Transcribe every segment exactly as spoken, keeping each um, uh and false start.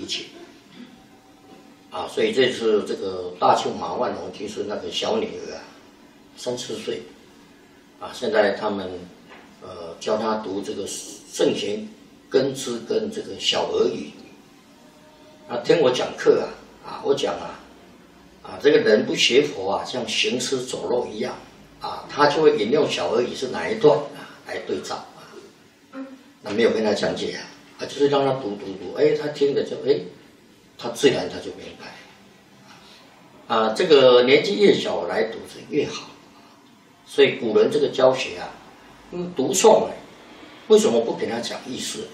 提琴。啊，所以这次这个大庆马万龙就是那个小女儿啊，三四岁，啊，现在他们呃教她读这个圣贤根之跟这个小儿语。啊，听我讲课啊，啊，我讲啊，啊，这个人不学佛啊，像行尸走肉一样啊，他就会引用小儿语是哪一段啊来对照啊，那没有跟他讲解啊，啊，就是让他读读读，哎，他听了就哎。他自然他就明白，啊，这个年纪越小来读是越好，所以古人这个教学啊，嗯，读诵哎，为什么不给他讲意思？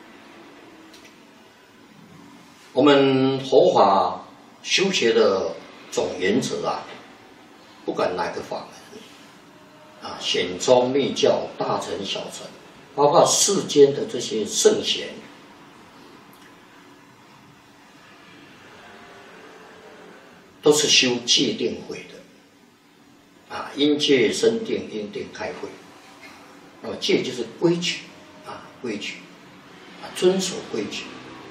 我们佛法修学的总原则啊，不管哪个法门，啊，显宗密教、大乘小乘，包括世间的这些圣贤。都是修戒定慧的，啊，因戒生定，因定开慧。那么戒就是规矩，啊，规矩，啊，遵守规矩。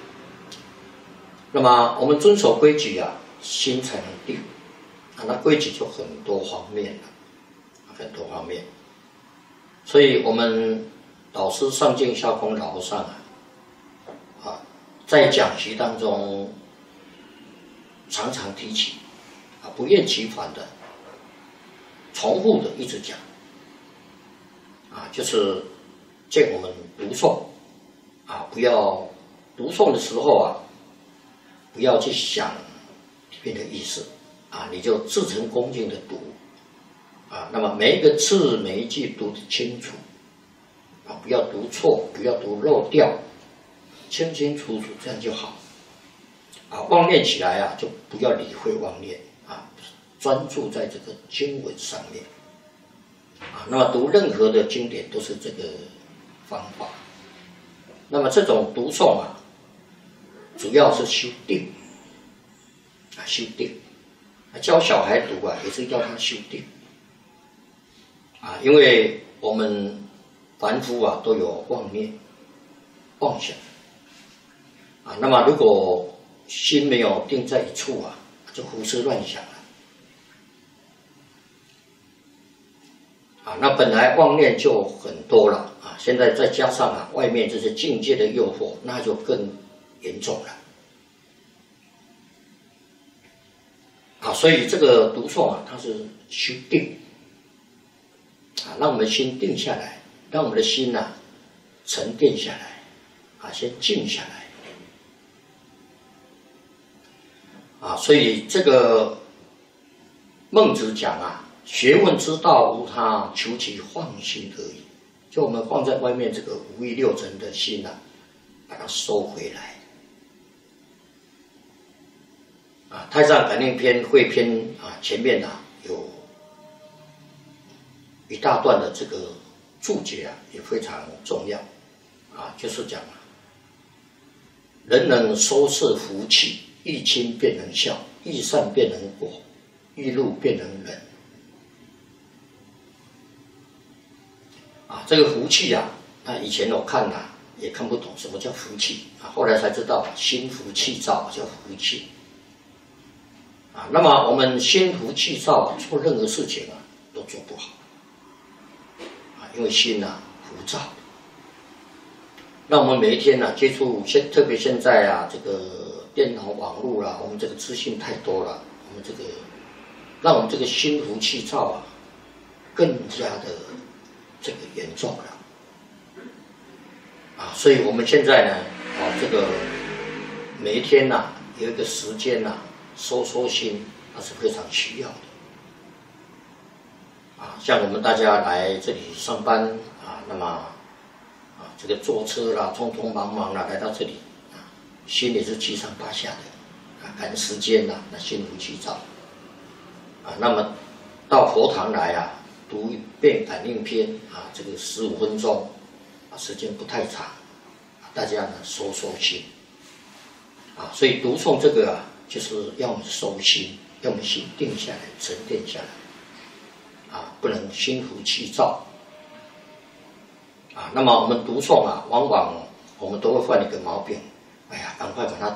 那么我们遵守规矩啊，心才能定。啊，那规矩就很多方面了，很多方面。所以我们导师上净下空老和尚啊，啊，在讲习当中。常常提起，啊，不厌其烦的、重复的一直讲，啊，就是见我们读诵，啊，不要读诵的时候啊，不要去想里面的意思，啊，你就至诚恭敬的读，啊，那么每一个字每一句读得清楚，啊，不要读错，不要读漏掉，清清楚楚，这样就好。啊，妄念起来啊，就不要理会妄念啊，专注在这个经文上面啊。那么读任何的经典都是这个方法。那么这种读诵啊，主要是修定啊，修定。教小孩读啊，也是要他修定啊，因为我们凡夫啊都有妄念、妄想啊。那么如果心没有定在一处啊，就胡思乱想了。啊，那本来妄念就很多了啊，现在再加上啊外面这些境界的诱惑，那就更严重了。啊，所以这个读诵啊，它是修定啊，让我们心定下来，让我们的心呐、啊、沉淀下来，啊，先静下来。啊，所以这个孟子讲啊，学问之道无他，求其放心而已。就我们放在外面这个五欲六尘的心啊，把它收回来。啊，《太上感应篇》汇篇啊，前面啊有一大段的这个注解啊，也非常重要啊，就是讲啊，人能收摄福气。欲亲便能孝，欲善便能果，欲怒便能忍。啊，这个福气啊，那以前我看啊也看不懂什么叫福气啊，后来才知道心浮气躁叫福气。啊，那么我们心浮气躁啊，做任何事情啊都做不好。啊，因为心啊浮躁。那我们每一天呢、啊、接触现，特别现在啊这个。电脑网络啦，我们这个资讯太多了，我们这个让我们这个心浮气躁啊，更加的这个严重了啊！所以我们现在呢，啊，这个每一天呐、啊，有一个时间呐、啊，收收心，那是非常需要的啊。像我们大家来这里上班啊，那么啊，这个坐车啦，匆匆忙忙啦，来到这里。心里是七上八下的，啊，赶时间呐、啊，那心浮气躁，啊，那么到佛堂来啊，读一遍《感应篇》啊，这个十五分钟，啊，时间不太长，啊，大家呢收收心，啊，所以读诵这个啊，就是要我们收心，要我们心定下来，沉淀下来，啊，不能心浮气躁，啊，那么我们读诵啊，往往我们都会犯一个毛病。哎呀，赶快把它